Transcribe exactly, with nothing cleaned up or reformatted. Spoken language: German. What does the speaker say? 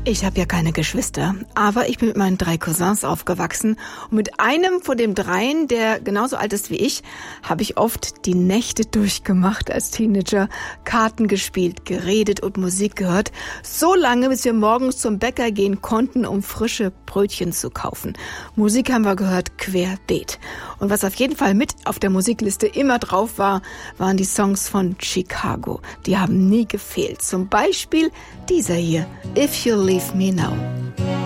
Ich habe ja keine Geschwister, aber ich bin mit meinen drei Cousins aufgewachsen und mit einem von den dreien, der genauso alt ist wie ich, habe ich oft die Nächte durchgemacht als Teenager, Karten gespielt, geredet und Musik gehört, so lange, bis wir morgens zum Bäcker gehen konnten, um frische Brötchen zu kaufen. Musik haben wir gehört querbeet. Und was auf jeden Fall mit auf der Musikliste immer drauf war, waren die Songs von Chicago. Die haben nie gefehlt. Zum Beispiel dieser hier, If You Leave Me Now.